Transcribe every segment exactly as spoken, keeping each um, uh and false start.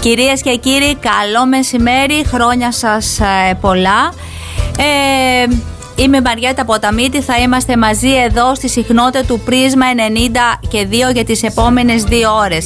Κυρίες και κύριοι, καλό μεσημέρι, χρόνια σας ε, πολλά. Ε, είμαι η Μαριέτα από τα Μύτη, θα είμαστε μαζί εδώ στη συχνότητα του Πρίσμα ενενήντα και δύο για τις επόμενες δύο ώρες.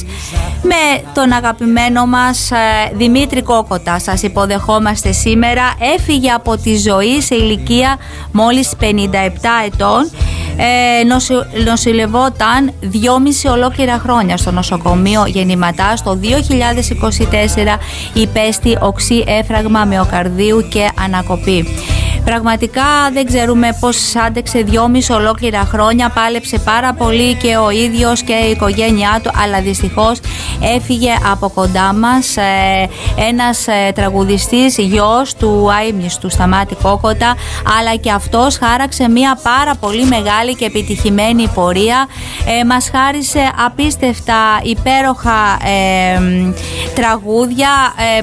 Με τον αγαπημένο μας ε, Δημήτρη Κόκοτα σας υποδεχόμαστε σήμερα. Έφυγε από τη ζωή σε ηλικία μόλις πενήντα επτά ετών. Ε, νοση, νοσηλευόταν δυόμιση ολόκληρα χρόνια στο νοσοκομείο γεννηματάς. Το δύο χιλιάδες είκοσι τέσσερα υπέστη οξύ έφραγμα μυοκαρδίου και ανακοπή. Πραγματικά δεν ξέρουμε πώς άντεξε δυόμιση ολόκληρα χρόνια, πάλεψε πάρα πολύ και ο ίδιος και η οικογένειά του, αλλά δυστυχώς έφυγε από κοντά μας ε, ένας ε, τραγουδιστής, γιος του άιμνηστου Σταμάτη Κόκοτα, αλλά και αυτός χάραξε μια πάρα πολύ μεγάλη και επιτυχημένη πορεία. Ε, μας χάρισε απίστευτα υπέροχα ε, τραγούδια. Ε,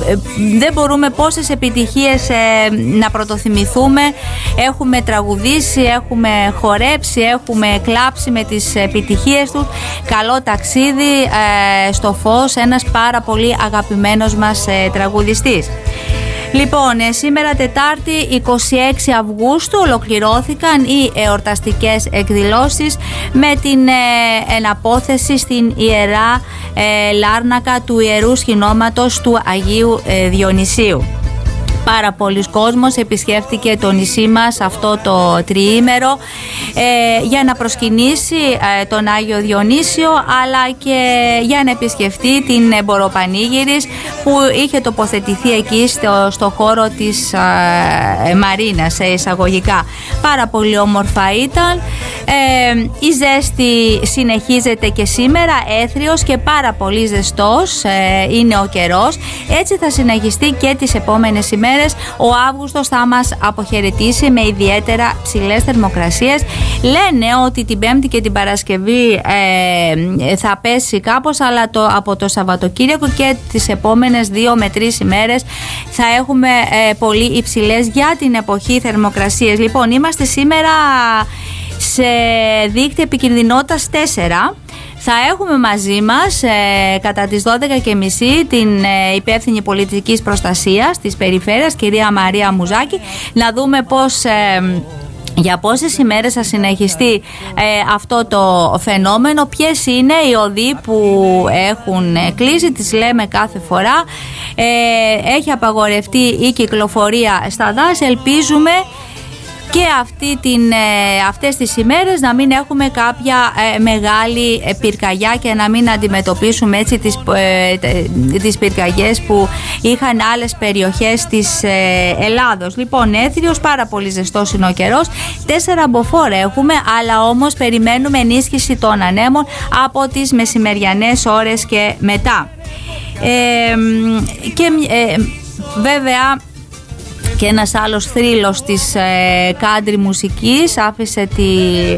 Δεν μπορούμε πόσες επιτυχίες ε, να πρωτοθυμηθούμε. Έχουμε τραγουδήσει, έχουμε χορέψει, έχουμε κλάψει με τις επιτυχίες του. Καλό ταξίδι ε, στο φως, ένας πάρα πολύ αγαπημένος μας ε, τραγουδιστής. Λοιπόν, ε, σήμερα Τετάρτη εικοστή έκτη Αυγούστου ολοκληρώθηκαν οι εορταστικές εκδηλώσεις με την ε, εναπόθεση στην Ιερά ε, Λάρνακα του Ιερού Σχοινώματος του Αγίου ε, Διονυσίου. Πάρα πολλοί κόσμος επισκέφτηκε το νησί μας αυτό το τριήμερο ε, για να προσκυνήσει ε, τον Άγιο Διονύσιο, αλλά και για να επισκεφτεί την Εμποροπανήγυρης που είχε τοποθετηθεί εκεί στο, στο χώρο της ε, Μαρίνας, σε εισαγωγικά. Πάρα πολύ όμορφα ήταν. Ε, η ζέστη συνεχίζεται και σήμερα, έθριος και πάρα πολύ ζεστός ε, είναι ο καιρός. Έτσι θα συνεχιστεί και τις επόμενες ημέρες. Ο Αύγουστος θα μας αποχαιρετήσει με ιδιαίτερα ψηλές θερμοκρασίες. Λένε ότι την Πέμπτη και την Παρασκευή ε, θα πέσει κάπως, αλλά το, από το Σαββατοκύριακο και τις επόμενες δύο με τρεις ημέρες θα έχουμε ε, πολύ υψηλές για την εποχή θερμοκρασίες. Λοιπόν, είμαστε σήμερα σε δείκτη επικινδυνότητας τέσσερα. Θα έχουμε μαζί μας ε, κατά τις δώδεκα και μισή την ε, υπεύθυνη πολιτικής προστασίας της περιφέρειας, κυρία Μαρία Μουζάκη, να δούμε πώς... Ε, για πόσες ημέρες θα συνεχιστεί ε, αυτό το φαινόμενο, ποιες είναι οι οδοί που έχουν κλείσει, τις λέμε κάθε φορά. Ε, έχει απαγορευτεί η κυκλοφορία στα δάση. Ελπίζουμε και αυτή την, ε, αυτές τις ημέρες να μην έχουμε κάποια ε, μεγάλη ε, πυρκαγιά και να μην αντιμετωπίσουμε έτσι τις, ε, τις πυρκαγιές που είχαν άλλες περιοχές της ε, Ελλάδος. Λοιπόν, έθριος, πάρα πολύ ζεστός είναι ο καιρός. Τέσσερα μποφόρ έχουμε, αλλά όμως περιμένουμε ενίσχυση των ανέμων από τις μεσημεριανές ώρες και μετά. Ε, και ε, βέβαια... Και ένας άλλος θρύλος της ε, country μουσικής άφησε τη,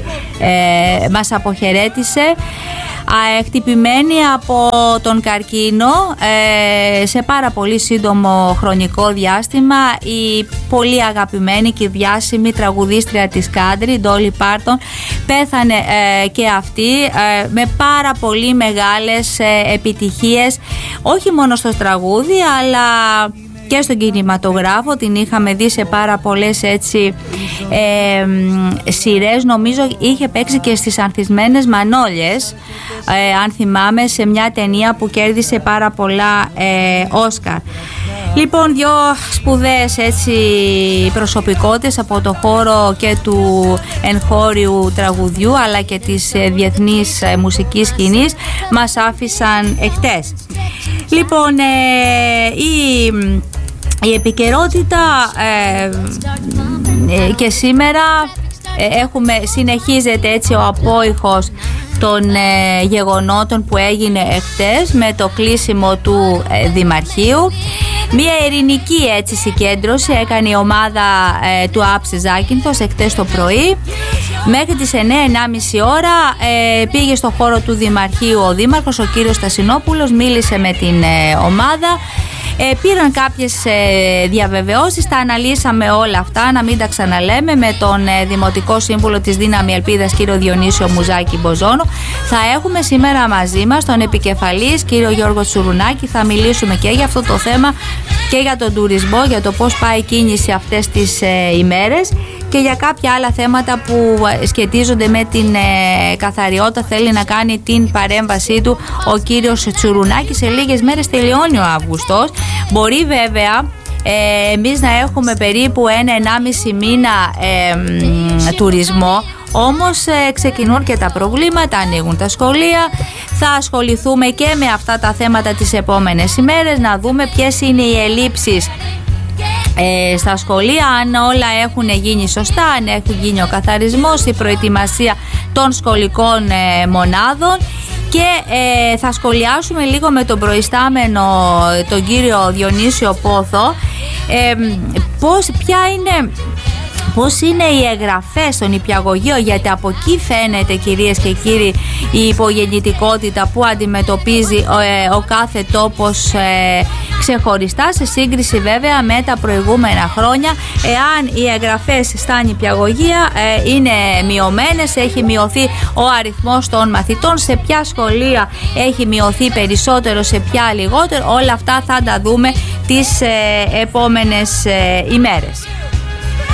ε, μας αποχαιρέτησε ε, χτυπημένη από τον καρκίνο ε, σε πάρα πολύ σύντομο χρονικό διάστημα. Η πολύ αγαπημένη και διάσημη τραγουδίστρια της country, Ντόλι Πάρτον, πέθανε ε, και αυτή ε, με πάρα πολύ μεγάλες ε, επιτυχίες, όχι μόνο στο τραγούδι αλλά και στον κινηματογράφο. Την είχαμε δει σε πάρα πολλές έτσι ε, σειρές. Νομίζω είχε παίξει και στις Ανθισμένες Μανόλιες, ε, αν θυμάμαι, σε μια ταινία που κέρδισε πάρα πολλά ε, Όσκαρ. Λοιπόν, δύο σπουδαίες έτσι προσωπικότητες από το χώρο και του εγχώριου τραγουδιού αλλά και της ε, διεθνής ε, μουσικής σκηνής μας άφησαν εχθές. Λοιπόν, ε, η... Η επικαιρότητα ε, ε, και σήμερα ε, έχουμε, συνεχίζεται έτσι ο απόϊχος των ε, γεγονότων που έγινε εχθές με το κλείσιμο του ε, Δημαρχείου. Μια ειρηνική έτσι συγκέντρωση έκανε η ομάδα ε, του ΑΠΣ Ζάκυνθος εχθές το πρωί. Μέχρι τις εννιά και μισή ώρα ε, πήγε στο χώρο του Δημαρχείου ο Δήμαρχος, ο κύριος Στασινόπουλος, μίλησε με την ε, ομάδα. Ε, πήραν κάποιες ε, διαβεβαιώσεις, τα αναλύσαμε όλα αυτά, να μην τα ξαναλέμε, με τον ε, Δημοτικό Σύμβουλο της Δύναμη Ελπίδας κύριο Διονύσιο Μουζάκη Μποζόνο. Θα έχουμε σήμερα μαζί μας τον επικεφαλής κύριο Γιώργο Τσουρουνάκη. Θα μιλήσουμε και για αυτό το θέμα και για τον τουρισμό, για το πώς πάει η κίνηση αυτές τις ε, ημέρες και για κάποια άλλα θέματα που σχετίζονται με την ε, καθαριότητα. Θέλει να κάνει την παρέμβασή του ο κύριος Τσουρουνάκης. Σε λίγες μέρες τελειώνει ο Αύγουστος. Μπορεί βέβαια ε, εμείς να έχουμε περίπου ένα ενάμιση μήνα ε, μ, τουρισμό. Όμως ε, ξεκινούν και τα προβλήματα, ανοίγουν τα σχολεία. Θα ασχοληθούμε και με αυτά τα θέματα τις επόμενες ημέρες, να δούμε ποιες είναι οι ελλείψεις Ε, στα σχολεία, αν όλα έχουν γίνει σωστά, αν έχει γίνει ο καθαρισμός, η προετοιμασία των σχολικών ε, μονάδων. Και ε, θα σχολιάσουμε λίγο με τον προϊστάμενο, τον κύριο Διονύσιο Πόθο, ε, πώς, ποια είναι... πώς είναι οι εγγραφές στον νηπιαγωγείο, γιατί από εκεί φαίνεται, κυρίες και κύριοι, η υπογεννητικότητα που αντιμετωπίζει ο, ε, ο κάθε τόπος ε, ξεχωριστά, σε σύγκριση βέβαια με τα προηγούμενα χρόνια. Εάν οι εγγραφές στα νηπιαγωγεία ε, είναι μειωμένες, έχει μειωθεί ο αριθμός των μαθητών, σε ποια σχολεία έχει μειωθεί περισσότερο, σε ποια λιγότερο, όλα αυτά θα τα δούμε τις ε, επόμενες ε, ημέρες.